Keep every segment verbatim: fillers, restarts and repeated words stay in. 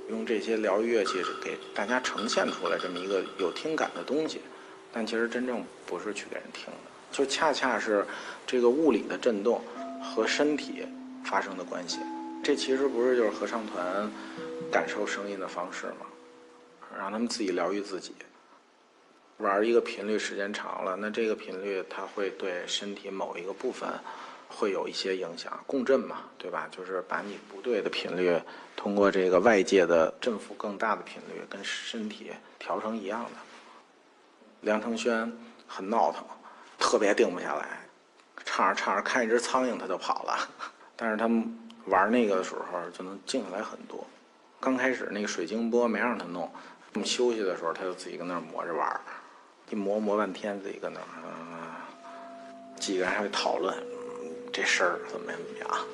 用这些疗愈乐器给大家呈现出来这么一个有听感的东西，但其实真正不是去给人听的，就恰恰是这个物理的震动和身体发生的关系。这其实不是就是合唱团感受声音的方式吗？让他们自己疗愈自己。玩一个频率时间长了，那这个频率它会对身体某一个部分会有一些影响，共振嘛，对吧？就是把你不对的频率通过这个外界的振幅更大的频率跟身体调成一样的。梁承轩很闹腾，特别定不下来，唱着唱着看一只苍蝇他就跑了，但是他们玩那个的时候就能静下来很多。刚开始那个水晶波没让他弄，我们休息的时候他就自己跟那儿磨着玩，一磨磨半天，自己跟那儿、呃、几个人还会讨论、嗯、这事儿怎么怎么样。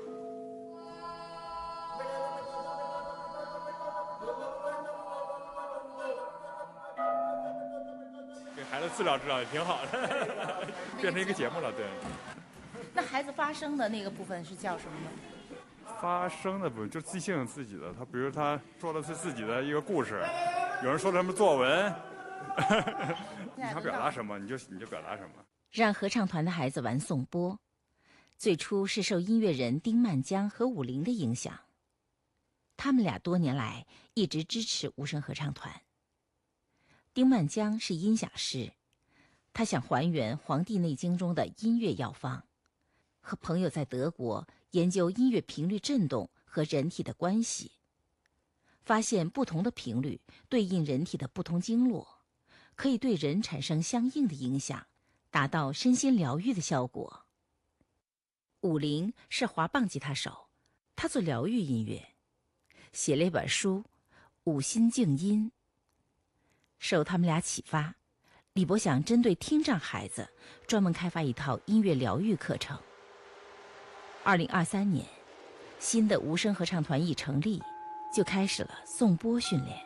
给孩子治疗治疗也挺好的，变成一个节目了。对。 那孩子发声的那个部分是叫什么呢？ 发声的部分就即兴自己的，他比如他说的是自己的一个故事，有人说的什么作文，你想表达什么你就你就表达什么。 让合唱团的孩子玩颂钵，最初是受音乐人丁曼江和武陵的影响，他们俩多年来一直支持无声合唱团。丁曼江是音响师，他想还原《黄帝内经》中的音乐药方，和朋友在德国研究音乐频率振动和人体的关系，发现不同的频率对应人体的不同经络，可以对人产生相应的影响，达到身心疗愈的效果。武陵是滑棒吉他手，他做疗愈音乐，写了一本书《五心静音》。受他们俩启发，李伯祥针对听障孩子专门开发一套音乐疗愈课程。二零二三年，新的无声合唱团一成立，就开始了颂钵训练。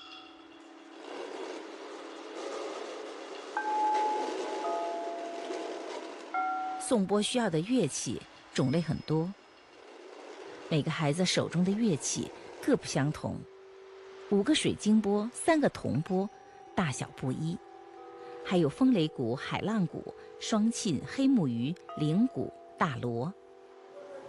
颂钵需要的乐器种类很多，每个孩子手中的乐器各不相同，五个水晶钵，三个铜钵，大小不一，还有风雷鼓、海浪鼓、双磬、黑木鱼、铃鼓、大锣。